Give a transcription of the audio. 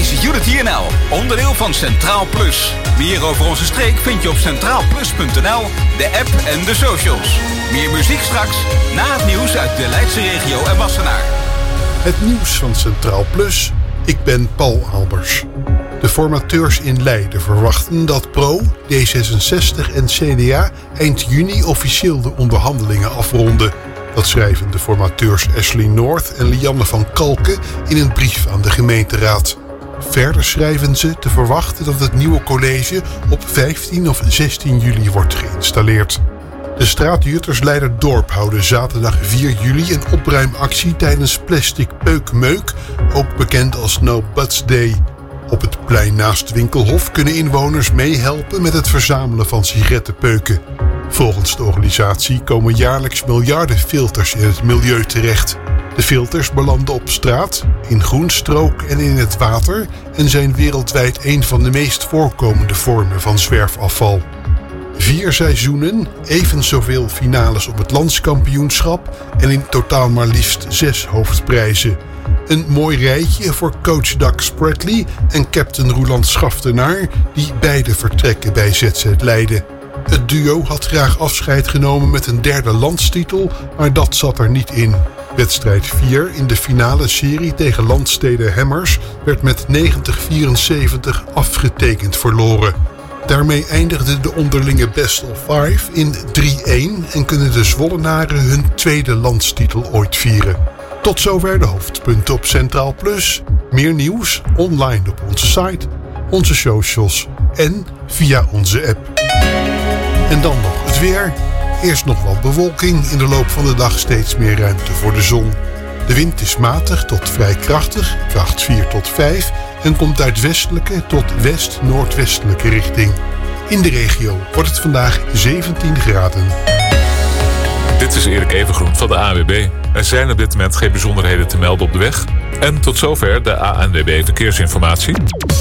is Unity NL, onderdeel van Centraal Plus. Meer over onze streek vind je op centraalplus.nl, de app en de socials. Meer muziek straks, na het nieuws uit de Leidse regio en Wassenaar. Het nieuws van Centraal Plus. Ik ben Paul Albers. De formateurs in Leiden verwachten dat PRO, D66 en CDA eind juni officieel de onderhandelingen afronden. Dat schrijven de formateurs Ashley North en Lianne van Kalken in een brief aan de gemeenteraad. Verder schrijven ze te verwachten dat het nieuwe college op 15 of 16 juli wordt geïnstalleerd. De straatjutters Leiderdorp houden zaterdag 4 juli een opruimactie tijdens Plastic Peukmeuk, ook bekend als No Butts Day. Op het plein naast Winkelhof kunnen inwoners meehelpen met het verzamelen van sigarettenpeuken. Volgens de organisatie komen jaarlijks miljarden filters in het milieu terecht. De filters belanden op straat, in groenstrook en in het water en zijn wereldwijd een van de meest voorkomende vormen van zwerfafval. 4 seizoenen, even zoveel finales op het landskampioenschap en in totaal maar liefst 6 hoofdprijzen. Een mooi rijtje voor coach Doug Spradley en captain Roeland Schaftenaar, die beide vertrekken bij ZZ Leiden. Het duo had graag afscheid genomen met een 3e landstitel, maar dat zat er niet in. Wedstrijd 4 in de finale serie tegen Landstede Hammers werd met 90-74 afgetekend verloren. Daarmee eindigde de onderlinge best of 5 in 3-1 en kunnen de Zwollenaren hun 2e landstitel ooit vieren. Tot zover de hoofdpunten op Centraal Plus. Meer nieuws online op onze site, onze socials en via onze app. En dan nog het weer. Eerst nog wat bewolking, in de loop van de dag steeds meer ruimte voor de zon. De wind is matig tot vrij krachtig, kracht 4 tot 5... en komt uit westelijke tot west-noordwestelijke richting. In de regio wordt het vandaag 17 graden. Dit is Erik Evengroen van de ANWB. Er zijn op dit moment geen bijzonderheden te melden op de weg. En tot zover de ANWB Verkeersinformatie.